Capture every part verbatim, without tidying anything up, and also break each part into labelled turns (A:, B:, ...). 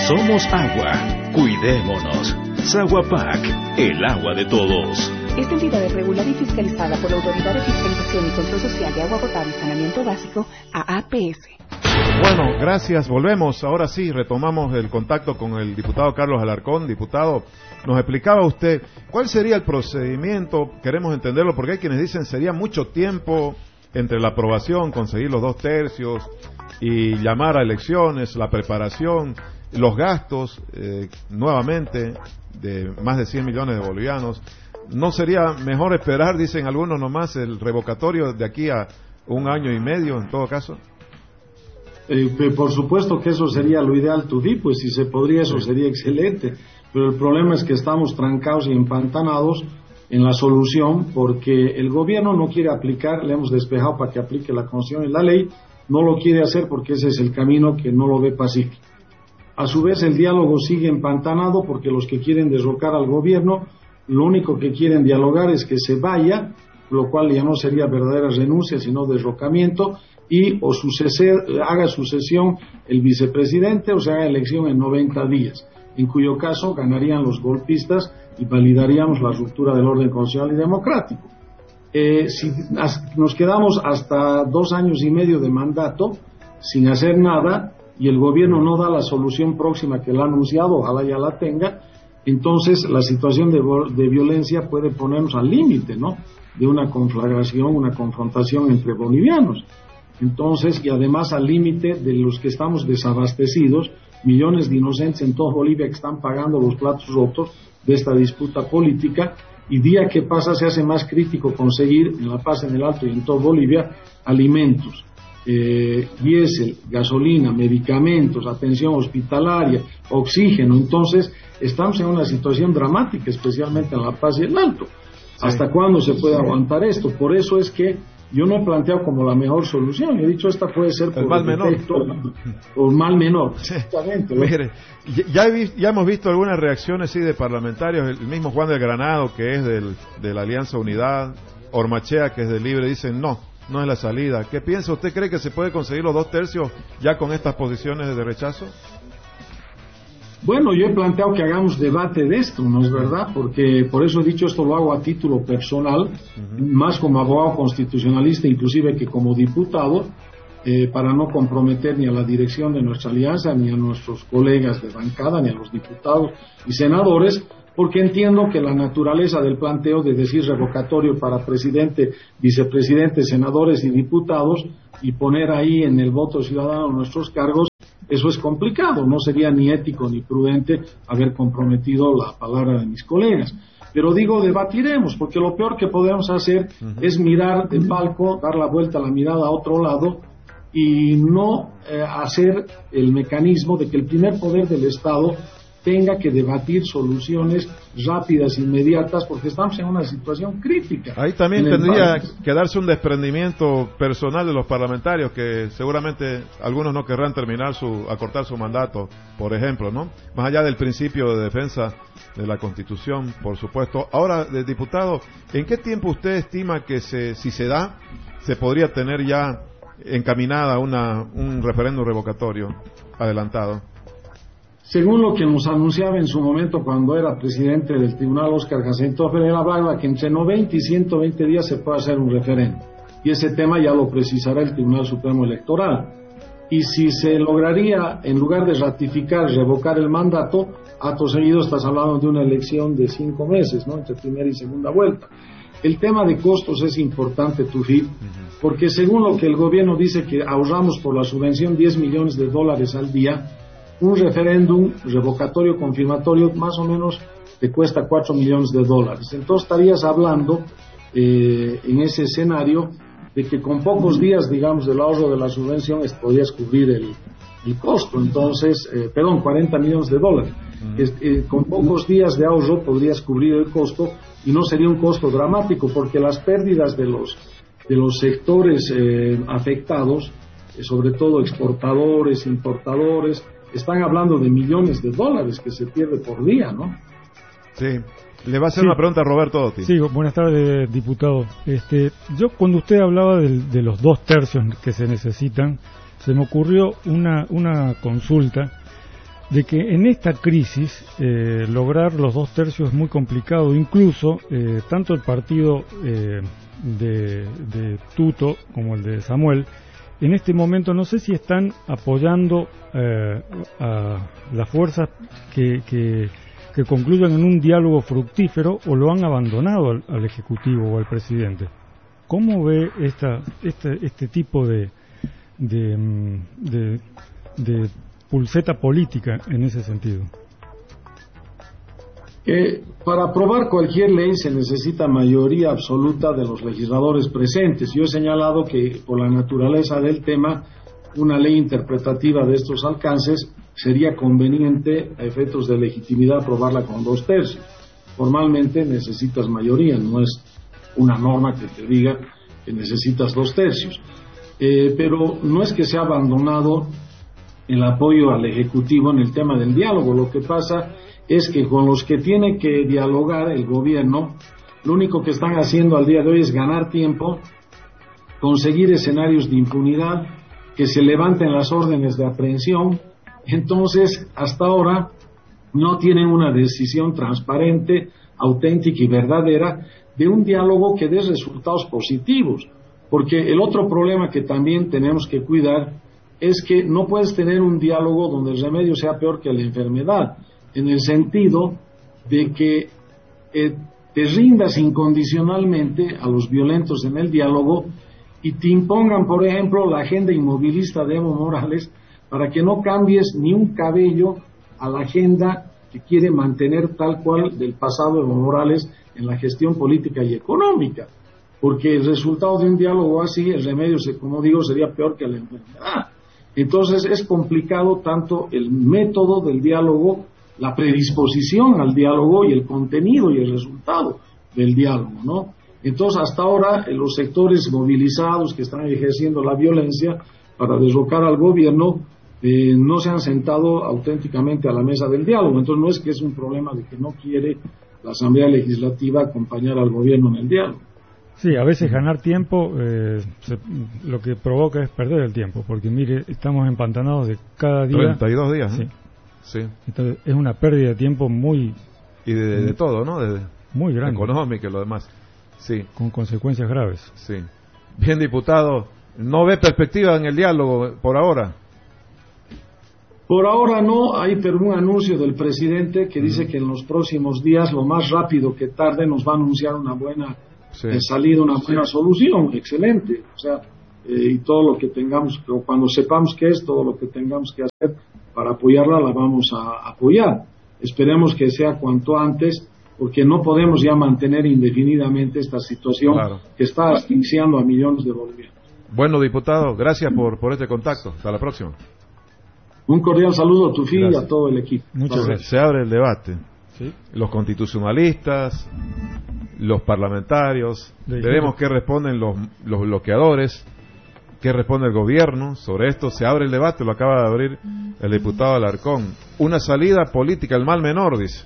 A: Somos agua. Cuidémonos. Saguapac, el agua de todos.
B: Esta entidad es regulada y fiscalizada por la Autoridad de Fiscalización y Control Social de Agua Potable y Saneamiento Básico, A A P S.
C: Bueno, gracias. Volvemos. Ahora sí, retomamos el contacto con el diputado Carlos Alarcón. Diputado, nos explicaba usted cuál sería el procedimiento. Queremos entenderlo porque hay quienes dicen sería mucho tiempo entre la aprobación, conseguir los dos tercios y llamar a elecciones, la preparación, los gastos, eh, nuevamente, de más de cien millones de bolivianos. ¿No sería mejor esperar, dicen algunos nomás, el revocatorio de aquí a un año y medio, en todo caso?
D: Eh, por supuesto que eso sería lo ideal, Tudí, pues si se podría eso sería excelente, pero el problema es que estamos trancados y empantanados en la solución porque el gobierno no quiere aplicar, le hemos despejado para que aplique la Constitución y la ley, no lo quiere hacer porque ese es el camino que no lo ve pacífico. A su vez el diálogo sigue empantanado porque los que quieren derrocar al gobierno, lo único que quieren dialogar es que se vaya, lo cual ya no sería verdadera renuncia sino derrocamiento, y o suceder, haga sucesión el vicepresidente o se haga elección en noventa días, en cuyo caso ganarían los golpistas y validaríamos la ruptura del orden constitucional y democrático. Eh, si nos quedamos hasta dos años y medio de mandato sin hacer nada y el gobierno no da la solución próxima que le ha anunciado, ojalá ya la tenga, entonces la situación de, de violencia puede ponernos al límite, ¿no?, de una conflagración, una confrontación entre bolivianos. Entonces, y además al límite de los que estamos desabastecidos, millones de inocentes en toda Bolivia que están pagando los platos rotos de esta disputa política, y día que pasa se hace más crítico conseguir en La Paz, en el Alto y en toda Bolivia alimentos, eh, diésel, gasolina, medicamentos, atención hospitalaria, oxígeno. Entonces estamos en una situación dramática, especialmente en La Paz y el Alto. Sí. ¿Hasta cuándo se puede aguantar esto? Por eso es que yo no he planteado como la mejor solución. He dicho, esta puede ser por
C: el mal
D: defecto,
C: menor.
D: o mal menor.
C: Sí. Mire, ya, vi, ya hemos visto algunas reacciones sí, de parlamentarios. El mismo Juan del Granado, que es del, de la Alianza Unidad, Ormachea, que es del Libre, dicen no, no es la salida. ¿Qué piensa? ¿Usted cree que se puede conseguir los dos tercios ya con estas posiciones de rechazo?
D: Bueno, yo he planteado que hagamos debate de esto, ¿no es verdad? Porque por eso he dicho esto lo hago a título personal, uh-huh. más como abogado constitucionalista, inclusive que como diputado, eh, para no comprometer ni a la dirección de nuestra alianza, ni a nuestros colegas de bancada, ni a los diputados y senadores, porque entiendo que la naturaleza del planteo de decir revocatorio para presidente, vicepresidente, senadores y diputados, y poner ahí en el voto ciudadano nuestros cargos, eso es complicado, no sería ni ético ni prudente haber comprometido la palabra de mis colegas. Pero digo, debatiremos, porque lo peor que podemos hacer uh-huh. es mirar del palco, dar la vuelta a la mirada a otro lado y no eh, hacer el mecanismo de que el primer poder del Estado tenga que debatir soluciones rápidas, inmediatas, porque estamos en una situación crítica.
C: Ahí también tendría que darse un desprendimiento personal de los parlamentarios, que seguramente algunos no querrán terminar su, acortar su mandato, por ejemplo, ¿no? Más allá del principio de defensa de la Constitución, por supuesto. Ahora, de diputado, ¿en qué tiempo usted estima que se, si se da, se podría tener ya encaminada una, un referéndum revocatorio adelantado?
D: Según lo que nos anunciaba en su momento cuando era presidente del Tribunal, Óscar Jacinto Ferreira, hablaba que entre noventa y ciento veinte días se puede hacer un referéndum. Y ese tema ya lo precisará el Tribunal Supremo Electoral. Y si se lograría, en lugar de ratificar, revocar el mandato, acto seguido estás hablando de una elección de cinco meses, ¿no?, entre primera y segunda vuelta. El tema de costos es importante, Tufí, porque según lo que el gobierno dice que ahorramos por la subvención diez millones de dólares al día, un referéndum revocatorio confirmatorio más o menos te cuesta cuatro millones de dólares. Entonces estarías hablando eh, en ese escenario de que con pocos días, digamos, del ahorro de la subvención podrías cubrir el, el costo. Entonces, eh, perdón, cuarenta millones de dólares. Uh-huh. Es, eh, con pocos días de ahorro podrías cubrir el costo y no sería un costo dramático, porque las pérdidas de los, de los sectores eh, afectados, eh, sobre todo exportadores, importadores, están hablando de millones de dólares que se pierde por día, ¿no?
C: Sí. Le va a hacer sí. una pregunta a Roberto Dotti.
E: Sí, buenas tardes, diputado. Este, yo cuando usted hablaba de, de los dos tercios que se necesitan, se me ocurrió una, una consulta de que en esta crisis eh, lograr los dos tercios es muy complicado. Incluso eh, tanto el partido eh, de, de Tuto como el de Samuel en este momento no sé si están apoyando eh, a las fuerzas que, que, que concluyan en un diálogo fructífero, o lo han abandonado al, al Ejecutivo o al presidente. ¿Cómo ve esta, este, este tipo de, de, de, de pulseta política en ese sentido?
D: Eh, para aprobar cualquier ley se necesita mayoría absoluta de los legisladores presentes. Yo he señalado que por la naturaleza del tema, una ley interpretativa de estos alcances sería conveniente a efectos de legitimidad aprobarla con dos tercios. Formalmente necesitas mayoría, no es una norma que te diga que necesitas dos tercios. Eh, pero no es que se ha abandonado el apoyo al Ejecutivo en el tema del diálogo. Lo que pasa es que con los que tiene que dialogar el gobierno, lo único que están haciendo al día de hoy es ganar tiempo, conseguir escenarios de impunidad, que se levanten las órdenes de aprehensión. Entonces, hasta ahora no tienen una decisión transparente, auténtica y verdadera de un diálogo que dé resultados positivos. Porque el otro problema que también tenemos que cuidar es que no puedes tener un diálogo donde el remedio sea peor que la enfermedad, en el sentido de que eh, te rindas incondicionalmente a los violentos en el diálogo y te impongan, por ejemplo, la agenda inmovilista de Evo Morales para que no cambies ni un cabello a la agenda que quiere mantener tal cual del pasado Evo Morales en la gestión política y económica. Porque el resultado de un diálogo así, el remedio, como digo, sería peor que la enfermedad. Entonces es complicado tanto el método del diálogo, la predisposición al diálogo y el contenido y el resultado del diálogo, ¿no? Entonces hasta ahora los sectores movilizados que están ejerciendo la violencia para derrocar al gobierno eh, no se han sentado auténticamente a la mesa del diálogo. Entonces no es que es un problema de que no quiere la Asamblea Legislativa acompañar al gobierno en el diálogo.
E: Sí, a veces ganar tiempo eh, se, lo que provoca es perder el tiempo, porque mire, estamos empantanados de cada día.
C: treinta y dos días, ¿no?
E: Sí.
C: Sí.
E: Entonces es una pérdida de tiempo muy...
C: Y de, de, de todo, ¿no? De,
E: muy grande.
C: Económica y lo demás. Sí.
E: Con consecuencias graves.
C: Sí. Bien, diputado, ¿no ve perspectiva en el diálogo por ahora?
D: Por ahora no, hay pero un anuncio del presidente que dice que en los próximos días, lo más rápido que tarde, nos va a anunciar una buena sí. eh, salida, una buena solución, excelente. O sea, eh, y todo lo que tengamos, o cuando sepamos qué es, todo lo que tengamos que hacer para apoyarla, la vamos a apoyar. Esperemos que sea cuanto antes, porque no podemos ya mantener indefinidamente esta situación claro. que está asfixiando a millones de bolivianos. Bueno,
C: diputado, gracias por, por este contacto. Hasta la próxima.
D: Un cordial saludo a tu fin y a todo el equipo.
C: Muchas gracias. Se abre el debate. ¿Sí? Los constitucionalistas, los parlamentarios, veremos qué responden los, los bloqueadores, qué responde el gobierno sobre esto. Se abre el debate, lo acaba de abrir el diputado Alarcón. Una salida política, el mal menor, dice.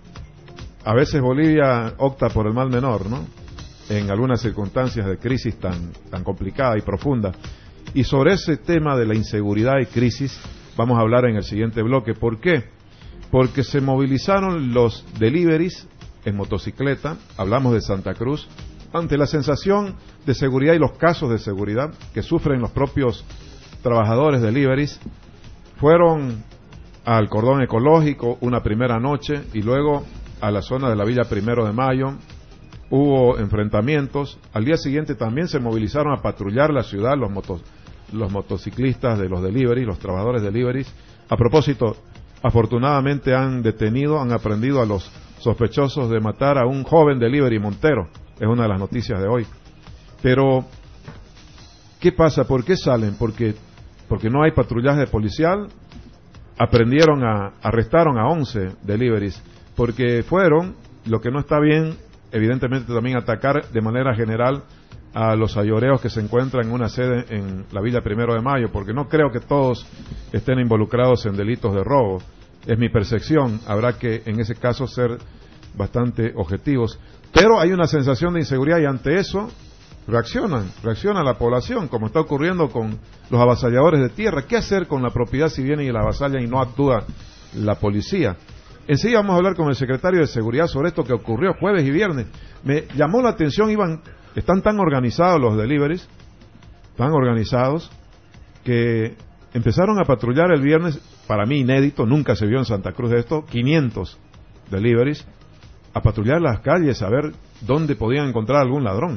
C: A veces Bolivia opta por el mal menor, ¿no? En algunas circunstancias de crisis tan, tan complicada y profunda. Y sobre ese tema de la inseguridad y crisis vamos a hablar en el siguiente bloque. ¿Por qué? Porque se movilizaron los deliveries en motocicleta, hablamos de Santa Cruz, ante la sensación de seguridad y los casos de seguridad que sufren los propios trabajadores deliveries. Fueron al cordón ecológico una primera noche y luego a la zona de la Villa Primero de Mayo. Hubo enfrentamientos. Al día siguiente también se movilizaron a patrullar la ciudad los motos los motociclistas de los delivery, los trabajadores deliveries. A propósito, afortunadamente han detenido, han aprendido a los sospechosos de matar a un joven delivery montero. Es una de las noticias de hoy. Pero, ¿qué pasa? ¿Por qué salen? Porque, porque no hay patrullaje policial. Aprendieron a, arrestaron a once deliveries. Porque fueron, lo que no está bien, evidentemente también atacar de manera general a los ayoreos que se encuentran en una sede en la Villa Primero de Mayo, porque no creo que todos estén involucrados en delitos de robo. Es mi percepción, habrá que en ese caso ser bastante objetivos. Pero hay una sensación de inseguridad y ante eso reaccionan, reacciona la población, como está ocurriendo con los avasalladores de tierra. ¿Qué hacer con la propiedad si vienen y la avasallan y no actúa la policía. Enseguida vamos a hablar con el secretario de Seguridad sobre esto que ocurrió jueves y viernes. Me llamó la atención, Iván, están tan organizados los deliveries, tan organizados, que empezaron a patrullar el viernes, para mí inédito, nunca se vio en Santa Cruz de esto, quinientos deliveries, a patrullar las calles a ver dónde podían encontrar algún ladrón.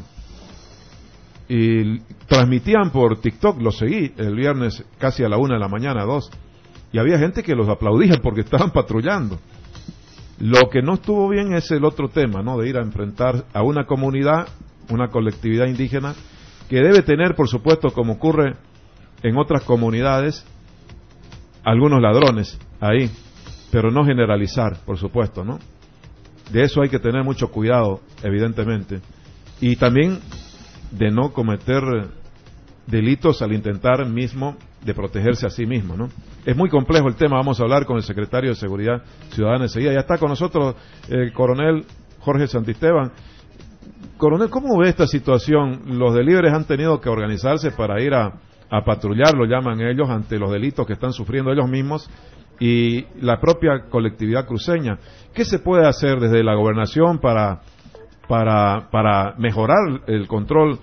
C: Y transmitían por TikTok, lo seguí el viernes casi a la una de la mañana, dos, y había gente que los aplaudía porque estaban patrullando. Lo que no estuvo bien es el otro tema, ¿no? De ir a enfrentar a una comunidad, una colectividad indígena, que debe tener, por supuesto, como ocurre en otras comunidades, algunos ladrones ahí, pero no generalizar, por supuesto, ¿no? De eso hay que tener mucho cuidado, evidentemente. Y también de no cometer delitos al intentar mismo de protegerse a sí mismo, ¿no? Es muy complejo el tema, vamos a hablar con el secretario de Seguridad Ciudadana enseguida. Ya está con nosotros el coronel Jorge Santisteban. Coronel, ¿cómo ve esta situación? Los deliveries han tenido que organizarse para ir a, a patrullar, lo llaman ellos, ante los delitos que están sufriendo ellos mismos y la propia colectividad cruceña. ¿Qué se puede hacer desde la gobernación para, para, para mejorar el control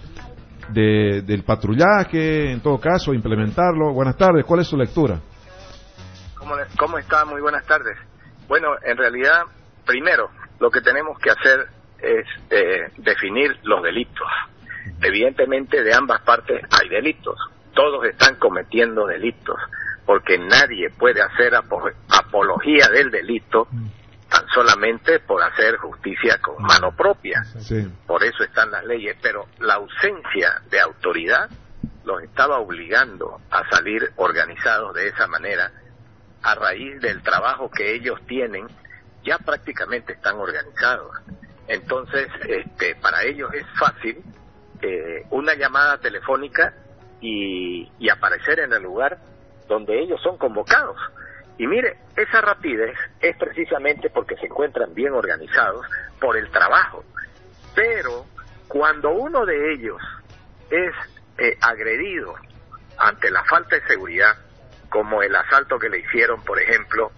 C: de, del patrullaje, en todo caso, implementarlo? Buenas tardes, ¿cuál es su lectura?
F: ¿Cómo, cómo está? Muy buenas tardes. Bueno, en realidad, primero, lo que tenemos que hacer es eh, definir los delitos. Evidentemente, de ambas partes hay delitos. Todos están cometiendo delitos, porque nadie puede hacer apo- apología del delito tan solamente por hacer justicia con mano propia.
C: Sí.
F: Por eso están las leyes, pero la ausencia de autoridad los estaba obligando a salir organizados de esa manera. A raíz del trabajo que ellos tienen, ya prácticamente están organizados. Entonces, este, para ellos es fácil eh, una llamada telefónica y, y aparecer en el lugar donde ellos son convocados. Y mire, esa rapidez es precisamente porque se encuentran bien organizados por el trabajo. Pero cuando uno de ellos es eh, agredido ante la falta de seguridad, como el asalto que le hicieron, por ejemplo,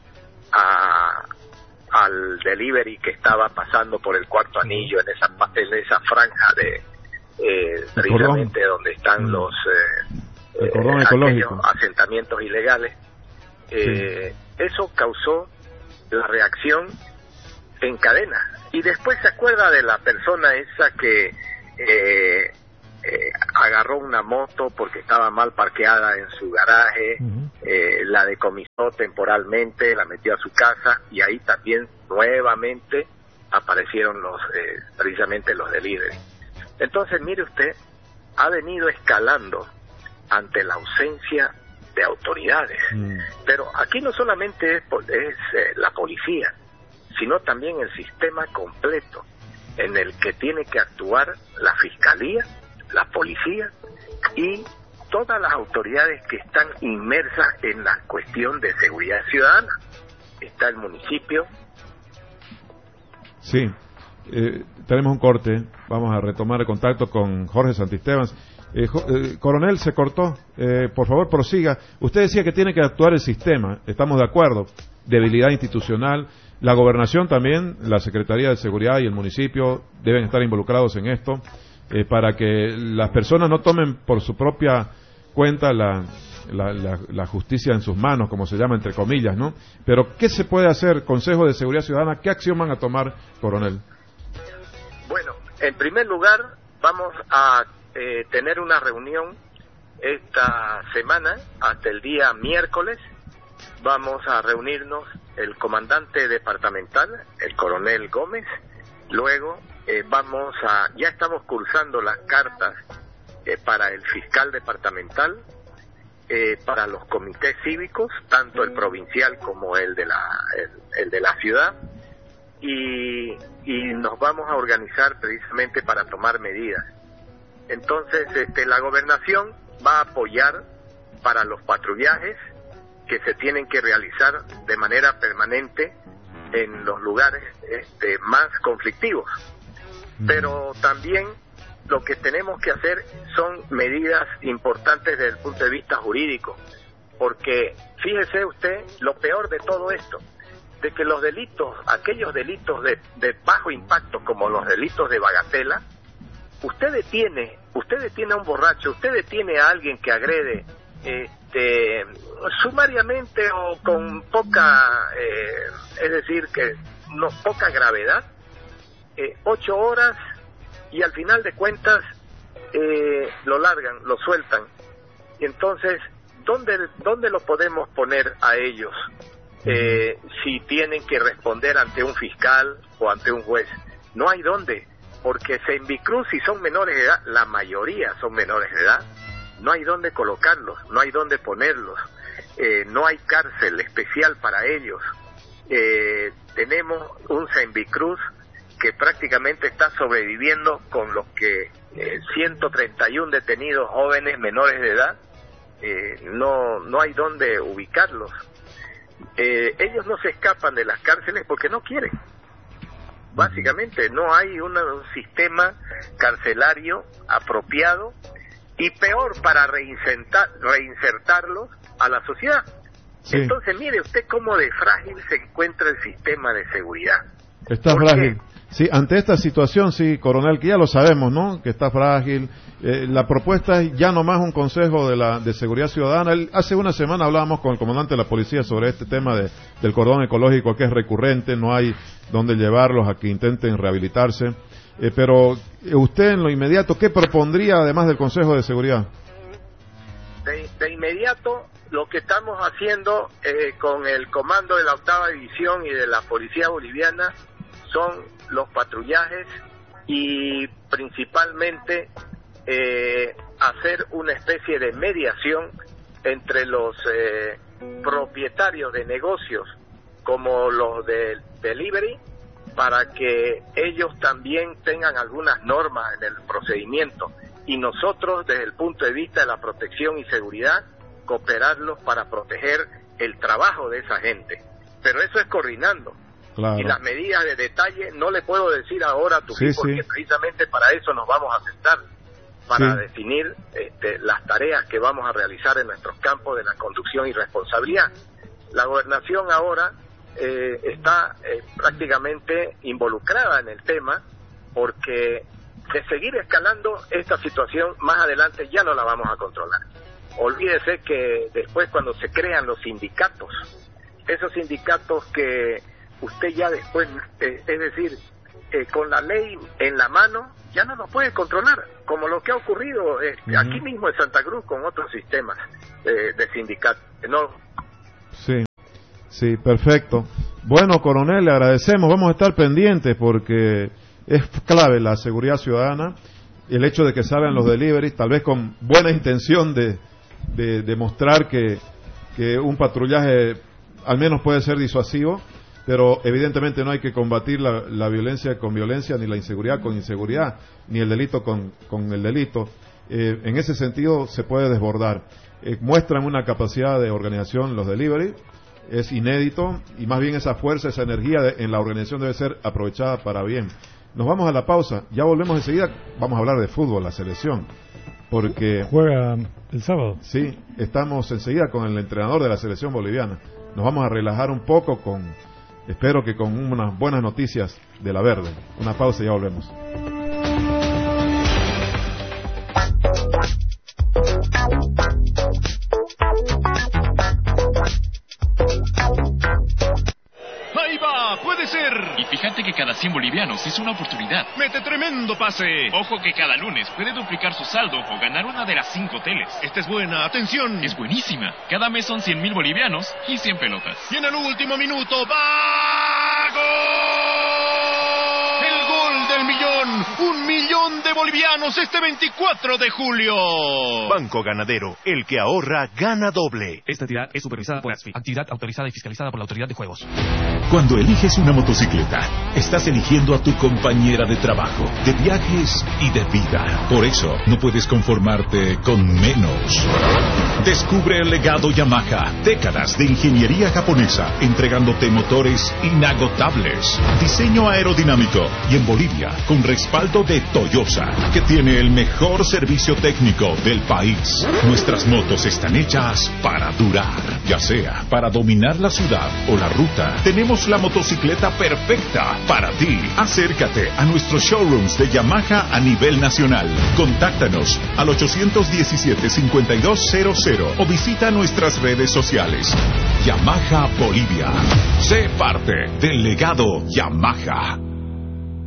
F: a, al delivery que estaba pasando por el Cuarto Anillo, en esa, en esa franja de eh, precisamente cordón. Donde están los eh,
C: el cordón eh, ecológico,
F: asentamientos ilegales. Eh, sí. Eso causó la reacción en cadena. Y después se acuerda de la persona esa que eh, eh, agarró una moto porque estaba mal parqueada en su garaje, uh-huh. eh, la decomisó temporalmente, la metió a su casa y ahí también nuevamente aparecieron los eh, precisamente los delivery. Entonces, mire usted, ha venido escalando ante la ausencia de autoridades. Mm. Pero aquí no solamente es, es eh, la policía, sino también el sistema completo en el que tiene que actuar la fiscalía, la policía y todas las autoridades que están inmersas en la cuestión de seguridad ciudadana. Está el municipio.
C: Sí, eh, tenemos un corte, vamos a retomar el contacto con Jorge Santisteban. Eh, eh, coronel, se cortó, eh, por favor prosiga. Usted decía que tiene que actuar el sistema, estamos de acuerdo, debilidad institucional, la gobernación también, la Secretaría de Seguridad y el municipio deben estar involucrados en esto, eh, para que las personas no tomen por su propia cuenta la, la, la, la justicia en sus manos, como se llama entre comillas, ¿no? Pero ¿qué se puede hacer, Consejo de Seguridad Ciudadana? ¿Qué acción van a tomar, coronel?
F: Bueno, en primer lugar, vamos a Eh, tener una reunión esta semana hasta el día miércoles. Vamos a reunirnos el comandante departamental, el coronel Gómez. Luego eh, vamos a, ya estamos cursando las cartas eh, para el fiscal departamental, eh, para los comités cívicos, tanto el provincial como el de la el, el de la ciudad, y, y nos vamos a organizar precisamente para tomar medidas. Entonces, este, la gobernación va a apoyar para los patrullajes que se tienen que realizar de manera permanente en los lugares este, más conflictivos. Pero también lo que tenemos que hacer son medidas importantes desde el punto de vista jurídico, porque fíjese usted lo peor de todo esto, de que los delitos, aquellos delitos de, de bajo impacto como los delitos de bagatela, usted detiene, usted detiene a un borracho, usted detiene a alguien que agrede este, sumariamente o con poca, eh, es decir, que no poca gravedad, eh, ocho horas y al final de cuentas eh, lo largan, lo sueltan. Y entonces, ¿dónde, dónde lo podemos poner a ellos? Eh, si tienen que responder ante un fiscal o ante un juez. No hay dónde, porque en Vicruz, si son menores de edad, la mayoría son menores de edad, no hay dónde colocarlos, no hay dónde ponerlos, eh, no hay cárcel especial para ellos. Eh, tenemos un Saint Vicruz que prácticamente está sobreviviendo con los que eh, ciento treinta y uno detenidos jóvenes menores de edad, eh, no, no hay dónde ubicarlos. Eh, ellos no se escapan de las cárceles porque no quieren. Básicamente no hay una, un sistema carcelario apropiado y peor para reinsertar, reinsertarlos a la sociedad. Sí. Entonces mire usted cómo de frágil se encuentra el sistema de seguridad.
C: Está frágil. Sí, ante esta situación, sí, coronel, que ya lo sabemos, ¿no? Que está frágil. Eh, la propuesta es ya no más un consejo de la de seguridad ciudadana. El, hace una semana hablábamos con el comandante de la policía sobre este tema de, del cordón ecológico que es recurrente, no hay dónde llevarlos a que intenten rehabilitarse. Eh, pero eh, usted en lo inmediato, ¿qué propondría además del consejo de seguridad?
F: De, de inmediato, lo que estamos haciendo eh, con el comando de la octava división y de la policía boliviana son los patrullajes y principalmente eh, hacer una especie de mediación entre los eh, propietarios de negocios como los de delivery, para que ellos también tengan algunas normas en el procedimiento y nosotros desde el punto de vista de la protección y seguridad cooperarlos para proteger el trabajo de esa gente, pero eso es coordinando. Claro. Y las medidas de detalle no le puedo decir ahora a tu sí, porque sí. precisamente para eso nos vamos a sentar, para sí. definir este, las tareas que vamos a realizar en nuestros campos de la conducción y responsabilidad. La gobernación ahora eh, está eh, prácticamente involucrada en el tema, porque de seguir escalando esta situación más adelante ya no la vamos a controlar. Olvídese que después cuando se crean los sindicatos, esos sindicatos que usted ya después, eh, es decir, eh, con la ley en la mano, ya no nos puede controlar, como lo que ha ocurrido eh, uh-huh. aquí mismo en Santa Cruz con otros sistemas eh, de sindicatos. ¿No?
C: Sí, sí, perfecto. Bueno, coronel, le agradecemos, vamos a estar pendientes porque es clave la seguridad ciudadana, el hecho de que salgan los deliveries, tal vez con buena intención de, de, de mostrar que, que un patrullaje al menos puede ser disuasivo, pero evidentemente no hay que combatir la, la violencia con violencia, ni la inseguridad con inseguridad, ni el delito con, con el delito. Eh, en ese sentido se puede desbordar. Eh, muestran una capacidad de organización los delivery, es inédito, y más bien esa fuerza, esa energía de, en la organización debe ser aprovechada para bien. Nos vamos a la pausa, ya volvemos enseguida, vamos a hablar de fútbol, la selección, porque...
E: ¿Juega el sábado?
C: Sí, estamos enseguida con el entrenador de la selección boliviana. Nos vamos a relajar un poco con... Espero que con unas buenas noticias de la verde. Una pausa y ya volvemos.
A: ¡Ahí va! ¡Puede ser!
G: Y fíjate que cada cien bolivianos es una oportunidad.
A: ¡Mete tremendo pase!
G: Ojo que cada lunes puede duplicar su saldo o ganar una de las cinco teles.
A: Esta es buena, atención.
G: Es buenísima. Cada mes son cien mil bolivianos y cien pelotas.
A: Y en el último minuto, ¡va! ¡Gol! El gol del millón. Un millón de bolivianos este veinticuatro de julio. Banco Ganadero, el que ahorra, gana doble.
H: Esta entidad es supervisada por ASFI, actividad autorizada y fiscalizada por la Autoridad de Juegos.
I: Cuando eliges una motocicleta, estás eligiendo a tu compañera de trabajo, de viajes y de vida. Por eso, no puedes conformarte con menos. Descubre el legado Yamaha, décadas de ingeniería japonesa, entregándote motores inagotables, diseño aerodinámico y en Bolivia, con respaldo de Toyota. orgullosa que tiene el mejor servicio técnico del país. Nuestras motos están hechas para durar, ya sea para dominar la ciudad o la ruta. Tenemos la motocicleta perfecta para ti. Acércate a nuestros showrooms de Yamaha a nivel nacional. Contáctanos al ochocientos diecisiete, cincuenta y dos cero cero o visita nuestras redes sociales. Yamaha Bolivia. Sé parte del legado Yamaha.